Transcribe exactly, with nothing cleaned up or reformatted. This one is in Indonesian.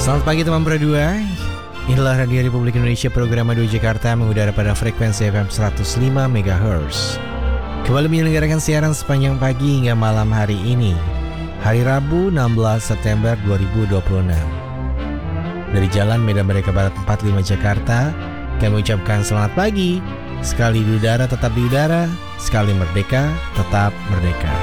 Selamat pagi teman berdua. Inilah Radio Republik Indonesia, program Radio Jakarta mengudara pada frekuensi F M seratus lima megahertz. Kembali menyelenggarakan siaran sepanjang pagi hingga malam hari ini, hari Rabu enam belas September dua ribu dua puluh enam. Dari Jalan Medan Merdeka Barat empat puluh lima Jakarta, kami mengucapkan selamat pagi. Sekali di udara tetap di udara, sekali merdeka tetap merdeka.